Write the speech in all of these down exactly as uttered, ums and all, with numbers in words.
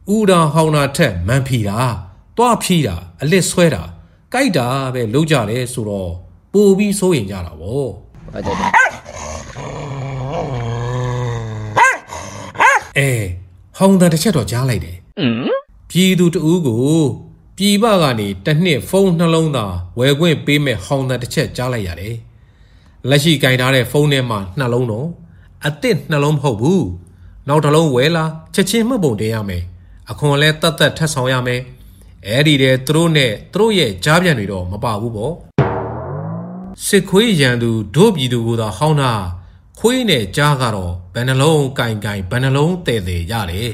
ဥဒါဟောင်းတာထက်မန်ဖီတာတွားဖြီးတာအလစ်ဆွဲတာကြိုက်တာပဲလုပ်ကြတယ်ဆိုတော့ပိုပြီးစိုးရင်ကြတာဗောအဲဟောင်းတာတစ်ချက်တော့ကြားလိုက်တယ်ပြည်သူတဦးကိုပြည်ပကနေတစ်နှစ်ဖုန်းနှလုံးသားဝယ်ခွင့်ပေးမဲ့ဟောင်းတာတစ်ချက်ကြားလိုက်ရတယ်လက်ရှိကင်ထားတဲ့ဖုန်းထဲမှာနှလုံးတော့အစ်စ်နှလုံးမဟုတ်ဘူးနောက်တစ်လုံးဝယ်လာချက်ချင်းမှတ်ပုံတင်ရမယ်အခွန်လဲတတ်တတ်ထပ်ဆောင်ရမယ်အဲ့ဒီတဲ့သူတို့နဲ့သူတို့ရဲ့ကြားပြန်တွေတော့မပါဘူးပေါ့စစ်ခွေးရန်သူဒုပြည်သူကိုသာဟောင်းတာခွေးနဲ့ကြားကတော့ဘယ်နှလုံးကင်ကင်ဘယ်နှလုံးတည်တည်ရတယ်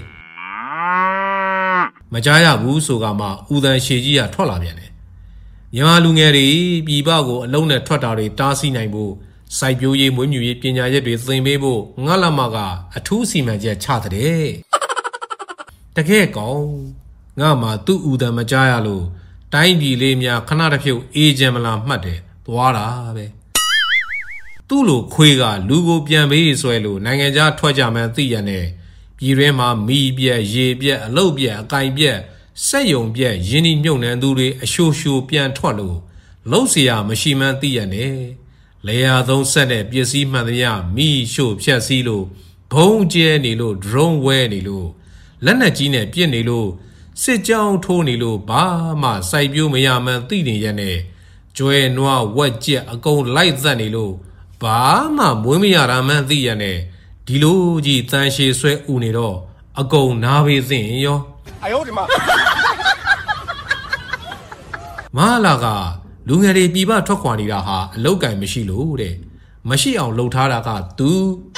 မကြားရဘူးဆိုကမှဦးတန်ရှည်ကြီးကထွက်လာပြန်တယ်မြန်မာလူငယ်တွေပြည်ပကိုအလုံးနဲ့ထွက်တာတွေတားဆီးနိုင်ဖို့စိုက်ပျိုးရေးမွေးမြူရေးပညာရပ်တွေသင်ပေးဖို့ငါလမကအထူးစီမံချက်ချတဲ့တကယ်ကောင်ငါမှသူ့ဦးတန်မကြားရလို့တိုင်းပြည်လေးများခဏတစ်ဖြုတ်အေးချမ်းမလားမှတ်တယ်သွားတာပဲသူ့လိုခွေးကလူကိုပြန်ပေးဆွဲလို့နိုင်ငံခြားထွက်ကြမှန်းသိရတဲ့ပြည်တွင်းမှာမီးပြက်ရေပြက်အလုတ်ပြက်အကင်ပြက်စက်ယုံပြက်ရင်းနှီးမြုပ်နှံသူတွေအရှိုးရှိုးပြန်ထွက်လို့လုံးเสียမရှိမှန်းသိရတဲ့လေယာသုံးဆက်တဲ့ပစ္စည်းမှန်သမျှမီးရှို့ဖြက်စီးလို့ဘုံကျဲနေလို့ drone ဝဲနေလို့လက်နက်ကြီးနဲ့ပြစ်နေလို့စစ်ကြောင်းထိုးနေလို့ဘာမှစိုက်ပျိုးမရမှန်းသိနေရတဲ့ကျွဲနွားဝက်ကြက်အကုန်လိုက်သက်နေလို့ဘာမှမွေးမရတာမှန်းသိရတဲ့ဒီလိုကြီးတန်ရှည်ဆွဲဥနေတော့အကုန်နားပေးသိရင်ရောအယောဒီမှာမလာကလူငယ်တွေပြည်ပထွက်ခွာနေတာဟာအလောက်ကင်မရှိလို့တဲ့မရှိအောင်လှုပ်ထားတာကသူ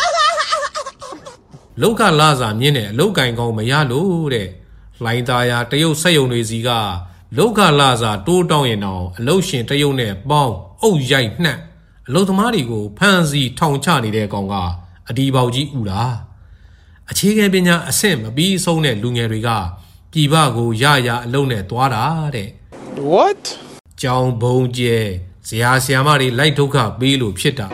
လောက်ကလာစာမြင့်တဲ့အလောက်ကင်ကောင်းမရလို့တဲ့လှိုင်းသားရတရုတ်စက်ယုံတွေစီကလောက်ကလာစာတိုးတောင်းရင်တော့အလုတ်ရှင်တရုတ်နဲ့ပေါင်းအုပ်ရိုက်နှက်အလုတ်သမားတွေကိုဖမ်းဆီးထောင်ချနေတဲ့ကောင်ကအဒီပေါကြီးဥတာအခြေခံပညာအဆင့်မပြီးဆုံးတဲ့လူငယ်တွေကပြည်ပကိုရရအလုတ်နဲ့သွားတာတဲ့ What ကြောင်ဘုံကျဲဇရာဆရာမတွေလိုက်ဒုက္ခပေးလို့ဖြစ်တာ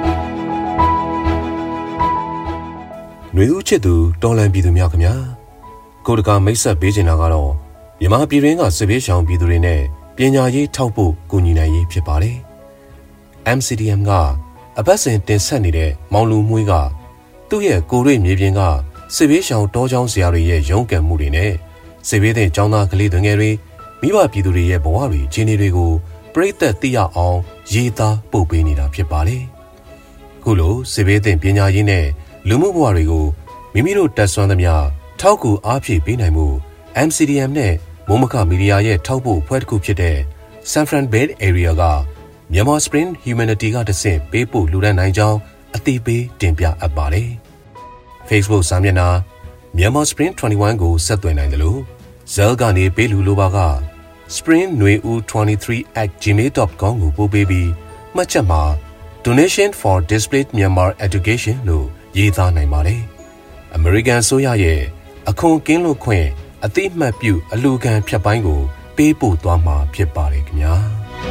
ຫນွေဦးချစ်သူတော်လန်ပြည်သူများခင်ဗျာကိုတကာမိတ်ဆက်ပေးချင်တာကတော့မြန်မာပြည်ရင်းကစစ်ဘေးရှောင်ပြည်သူတွေနဲ့ပညာရေးထောက်ဖို့ကူညီနိုင်ရေးဖြစ်ပါတယ် M C D M ကအပတ်စဉ်တင်ဆက်နေတဲ့မောင်လူမွေးကသူ့ရဲ့ကိုရွေမြေပြင်ကစစ်ဘေးရှောင်တောကျောင်းဆရာတွေရဲ့ရုန်းကန်မှုတွေနဲ့စစ်ဘေးတဲ့ကျောင်းသားကလေးတွေငယ်တွေမိဘပြည်သူတွေရဲ့ဘဝတွေခြေနေတွေကိုပြည့်သက်သိရအောင်ရေးသားပို့ပေးနေတာဖြစ်ပါတယ်ခုလိုစစ်ဘေးတဲ့ပညာရေးနဲ့လူမှုဘဝတွေကိုမိမိတို့တက်ဆွမ်းသမျှထောက်ကူအားဖြည့်ပေးနိုင်မှု M C D M နဲ့မိုးမခမီဒီယာရဲ့ထောက်ပို့အဖွဲ့တစ်ခုဖြစ်တဲ့ San Fran Bay Area ကမြန်မာ Spring Humanity ကတဆင့်ပေးပို့လူဒန်းနိုင်ကြောင်းအသိပေးတင်ပြအပ်ပါတယ် Facebook စာမျက်နှာမြန်မာ Spring ၂၁ကိုဆက်သွယ်နိုင်တယ်လို့ Zell ကနေပေးလူလိုပါက spring nueu twenty-three at gmail dot com ကိုပို့ပေးပြီးမှတ်ချက်မှာ Donation for Displaced Myanmar Education လို့ရေးသားနိုင်ပါတယ်။ American ဆိုရရဲ့အခွန်ကင်းလွတ်ခွင့်အတိအမှတ်ပြုအလူခံဖြတ်ပိုင်းကိုပေးပို့သွားမှာဖြစ်ပါတယ်ခင်ဗျာ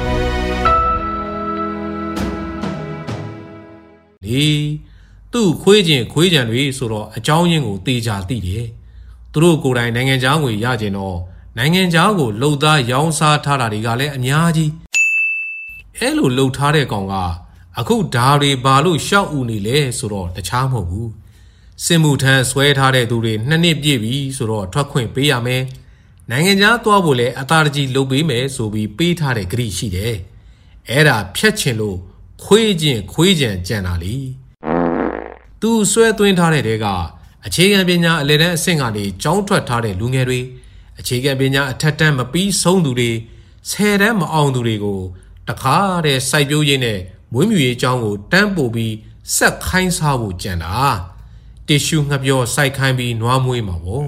။ဒီသူ့ခွေးခြင်းခွေးကြံတွေဆိုတော့အကြောင်းရင်းကိုတေချာသိတယ်။သူတို့ကိုယ်တိုင်နိုင်ငံခြားငွေရကျင်တော့နိုင်ငံခြားကိုလှုပ်သားရောင်းစားထားတာတွေကလည်းအများကြီး။အဲလိုလှုပ်ထားတဲ့ကောင်ကအခုဓာတွေဘာလို့ရှောက်ဦးနေလဲဆိုတော့တခြားမဟုတ်ဘူး။စစ်မှုထမ်းဆွဲထားတဲ့သူတွေနှစ်နှစ်ပြည့်ပြီဆိုတော့ထွက်ခွင့်ပေးရမယ်။နိုင်ငံခြားသွားဖို့လည်းအသာတကြီးလုပ်ပေးမယ်ဆိုပြီးပေးထားတဲ့ဂရိရှိတယ်။အဲ့ဒါဖြတ်ချင်လို့ခွေးခြင်းခွေးကြံကြံတာလေ။သူဆွဲသွင်းထားတဲ့တဲကအခြေခံပညာအလယ်တန်းအဆင့်ကနေကျောင်းထွက်ထားတဲ့လူငယ်တွေအခြေခံပညာအထက်တန်းမပြီးဆုံးသူတွေဆယ်တန်းမအောင်သူတွေကိုတခါတည်းစိုက်ပျိုးရေးနဲ့မွေးမြူရေးအကြောင်းကိုတန်းပို့ပြီးဆက်ခိုင်းစားဖို့ကြံတာတ िश ူးငှက်ပြောစိုက်ခိုင်းပြီးနွားမွေးမှာပေါ့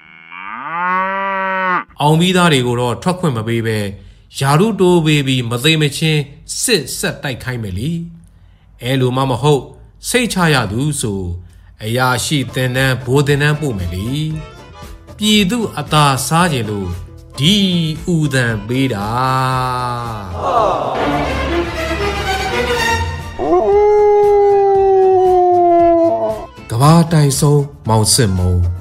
အောင်ပြီးသားတွေကိုတော့ထွက်ခွင့်မပေးပဲယာရုတိုးပေးပြီးမသိမချင်းစစ်ဆက်တိုက်ခိုင်းမယ်လीအဲလိုမှမဟုတ်စိတ်ချရသူဆိုအရာရှိတင်တန်းဘိုးတင်တန်းပို့မယ်လीပြည်သူအသာစားကြလို့ဒီဥဒံပေးတာကဘာတိုင်ဆုံးမောင်စစ်မုံ